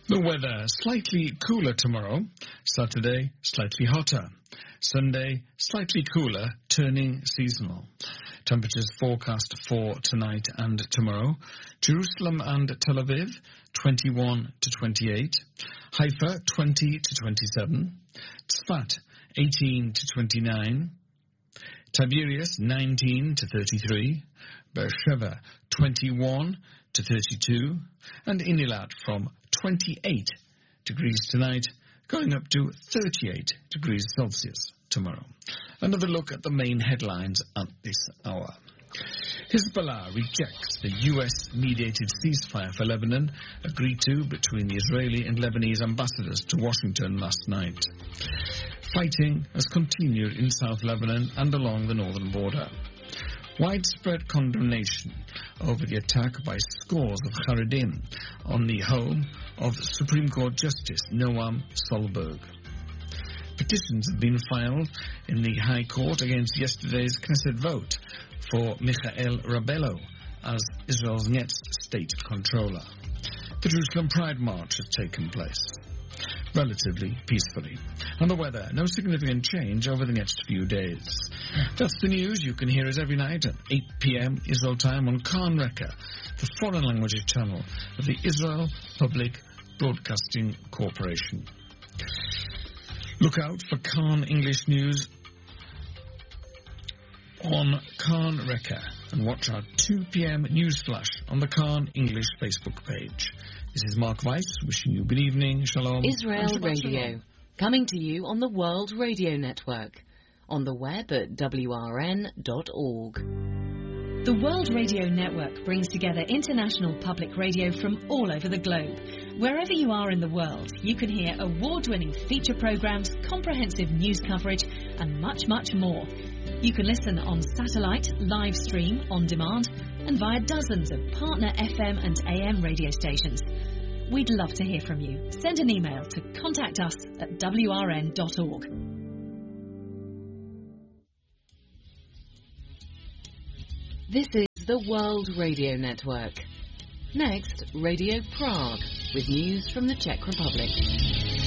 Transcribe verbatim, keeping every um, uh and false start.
The weather, slightly cooler tomorrow. Saturday, slightly hotter. Sunday, slightly cooler, turning seasonal. Temperatures forecast for tonight and tomorrow. Jerusalem and Tel Aviv, twenty-one to twenty-eight. Haifa, twenty to twenty-seven. Tzfat, eighteen to twenty-nine. Tiberias, nineteen to thirty-three. Beersheba, twenty-one to thirty-two. And Inilat from twenty-eight degrees tonight, going up to thirty-eight degrees Celsius tomorrow. Another look at the main headlines at this hour. Hezbollah rejects the U S-mediated ceasefire for Lebanon agreed to between the Israeli and Lebanese ambassadors to Washington last night. Fighting has continued in South Lebanon and along the northern border. Widespread condemnation over the attack by scores of Haredim on the home of Supreme Court Justice Noam Solberg. Petitions have been filed in the High Court against yesterday's Knesset vote for Michael Rabello as Israel's next state controller. The Jerusalem Pride March has taken place relatively peacefully. And the weather, no significant change over the next few days. That's the news. You can hear us every night at eight p.m. Israel time on Khan Reka, the foreign languages channel of the Israel Public Broadcasting Corporation. Look out for Khan English News on Khan Reka and watch our two p.m. news flash on the Khan English Facebook page. This is Mark Weiss wishing you good evening, shalom. Israel Radio, shalom. Coming to you on the World Radio Network, on the web at w r n dot org. The World Radio Network brings together international public radio from all over the globe. Wherever you are in the world, you can hear award-winning feature programs, comprehensive news coverage, and much, much more. You can listen on satellite, live stream, on demand, and via dozens of partner F M and A M radio stations. We'd love to hear from you. Send an email to contact us at w r n dot org. This is the World Radio Network. Next, Radio Prague, with news from the Czech Republic.